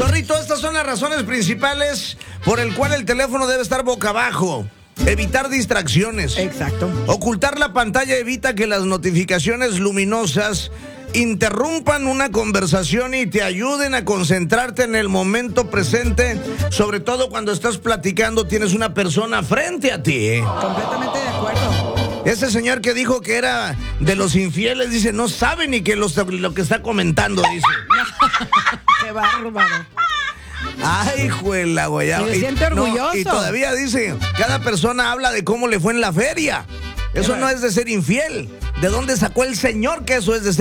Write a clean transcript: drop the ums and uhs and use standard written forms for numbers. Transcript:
Zorrito, estas son las razones principales por el cual el teléfono debe estar boca abajo. Evitar distracciones. Exacto. Ocultar la pantalla evita que las notificaciones luminosas interrumpan una conversación y te ayuden a concentrarte en el momento presente, sobre todo cuando estás platicando, tienes una persona frente a ti. Completamente de acuerdo. Ese señor que dijo que era de los infieles, dice, no sabe ni que lo que está comentando, dice. Qué bárbaro. Ay, juela, güey. Se siente orgulloso. Y todavía dice, cada persona habla de cómo le fue en la feria. Eso no es de ser infiel. ¿De dónde sacó el señor que eso es de ser